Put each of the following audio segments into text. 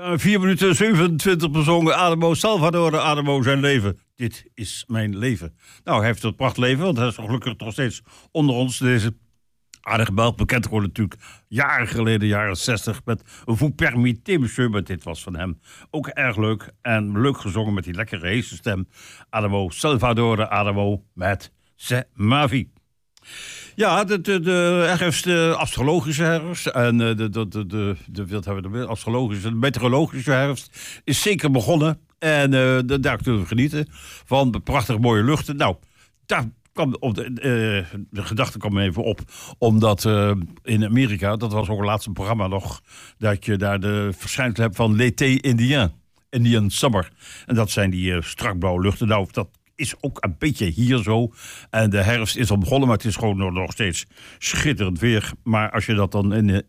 4 minuten 27 bezongen. Ademo, Salvador Ademo, zijn leven. Dit is mijn leven. Nou, hij heeft een prachtig leven, want hij is gelukkig nog steeds onder ons. Deze aardige belt, bekend geworden natuurlijk jaren geleden, jaren 60, met Vous permettez, monsieur, maar dit was van hem ook erg leuk. En leuk gezongen met die lekkere heese stem. Ademo, Salvador Ademo met C'est ma vie. Ja, de herfst, de astrologische herfst en de astrologische, de meteorologische herfst is zeker begonnen. En daar kunnen we genieten van prachtig mooie luchten. Nou, daar kwam de gedachte kwam me even op, omdat in Amerika, dat was ook het laatste programma nog, dat je daar de verschijnsel hebt van l'été indien, Indian Summer. En dat zijn die strakblauwe luchten. Nou, dat is ook een beetje hier zo. En de herfst is al begonnen, maar het is gewoon nog steeds schitterend weer. Maar als je dat dan in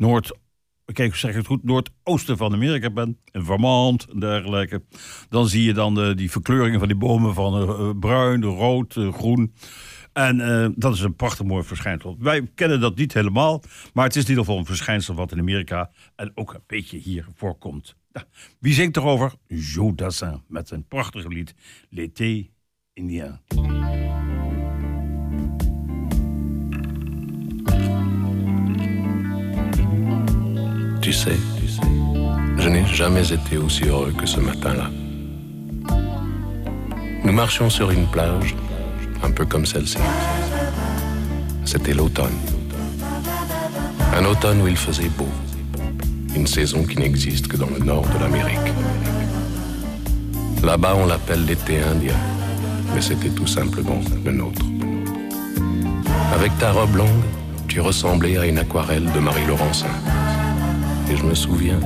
noordoosten van Amerika bent, in Vermont en dergelijke, dan zie je dan die verkleuringen van die bomen van bruin, rood, groen. En dat is een prachtig mooi verschijnsel. Wij kennen dat niet helemaal, maar het is in ieder geval een verschijnsel wat in Amerika en ook een beetje hier voorkomt. Nou, wie zingt erover? Joe Dassin met zijn prachtige lied L'été indien. Tu sais, je n'ai jamais été aussi heureux que ce matin-là. Nous marchions sur une plage, un peu comme celle-ci. C'était l'automne. Un automne où il faisait beau. Une saison qui n'existe que dans le nord de l'Amérique. Là-bas, on l'appelle l'été indien, mais c'était tout simplement le nôtre. Avec ta robe longue, tu ressemblais à une aquarelle de Marie Laurencin. Et je me souviens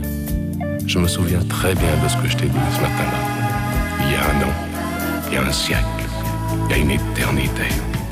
très bien de ce que je t'ai dit ce matin-là. Il y a un an, il y a un siècle, il y a une éternité.